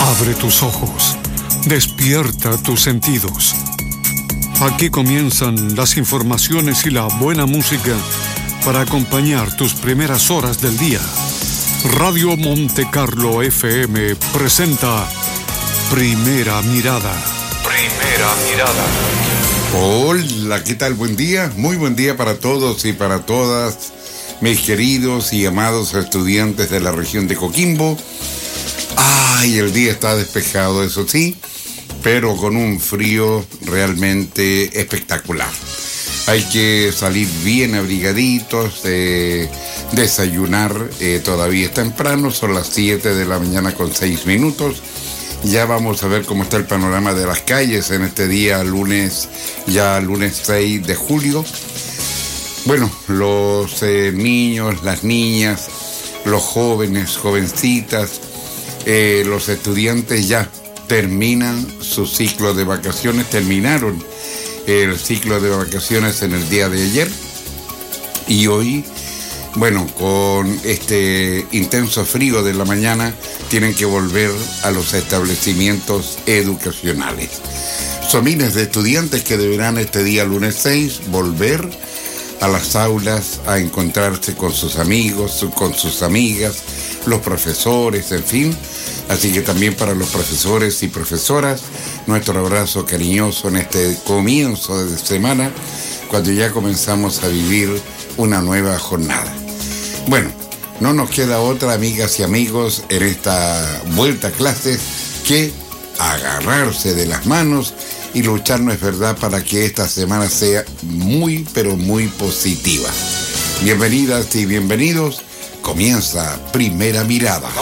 Abre tus ojos, despierta tus sentidos. Aquí comienzan las informaciones y la buena música para acompañar tus primeras horas del día. Radio Monte Carlo FM presenta Primera Mirada. Primera Mirada. Hola, ¿qué tal? Buen día, muy buen día para todos y para todas, mis queridos y amados estudiantes de la región de Coquimbo. Ay, el día está despejado, eso sí, pero con un frío realmente espectacular. Hay que salir bien abrigaditos, desayunar, todavía es temprano, son las 7 de la mañana con 6 minutos. Ya vamos a ver cómo está el panorama de las calles en este día, lunes 6 de julio. Bueno, los niños, las niñas, los jóvenes, jovencitas, los estudiantes ya terminan su ciclo de vacaciones, terminaron el ciclo de vacaciones en el día de ayer y hoy, bueno, con este intenso frío de la mañana, tienen que volver a los establecimientos educacionales. Son miles de estudiantes que deberán este día lunes 6 volver a las aulas a encontrarse con sus amigos, con sus amigas, los profesores, en fin. Así que también para los profesores y profesoras, nuestro abrazo cariñoso en este comienzo de semana, cuando ya comenzamos a vivir una nueva jornada. Bueno, no nos queda otra, amigas y amigos, en esta vuelta a clases que agarrarse de las manos y luchar, no es verdad, para que esta semana sea muy, pero muy positiva. Bienvenidas y bienvenidos. Comienza Primera Mirada.